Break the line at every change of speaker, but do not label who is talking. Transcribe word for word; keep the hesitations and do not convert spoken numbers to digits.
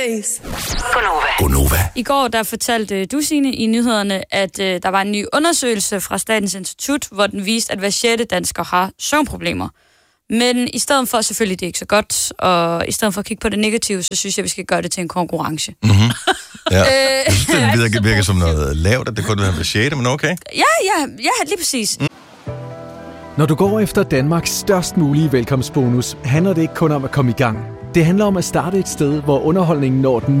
days.
Gonova.
Gonova.
I går der fortalte du, Signe, i nyhederne, at øh, der var en ny undersøgelse fra Statens Institut, hvor den viste, at hver sjette dansker har søvnproblemer. Men i stedet for, selvfølgelig det er ikke så godt, og i stedet for at kigge på det negative, så synes jeg, vi skal gøre det til en konkurrence.
Mm-hmm. Ja.
Øh,
Jeg synes, det virker, virker som noget lavt, at det kunne være hver sjette, men okay.
Ja, ja, ja, lige præcis. Mm.
Når du går efter Danmarks størst mulige velkomstbonus, handler det ikke kun om at komme i gang. Det handler om at starte et sted, hvor underholdningen når den